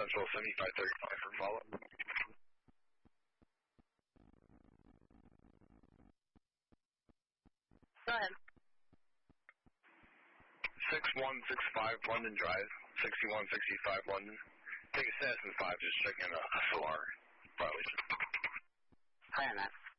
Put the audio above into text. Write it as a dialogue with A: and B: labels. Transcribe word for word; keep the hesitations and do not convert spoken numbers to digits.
A: Central seventy-five thirty-five for follow-up.
B: Go ahead.
A: six one six five London Drive, sixty-one sixty-five London. Take a Cessna five, just checking a S L R violation.
B: Hi on that.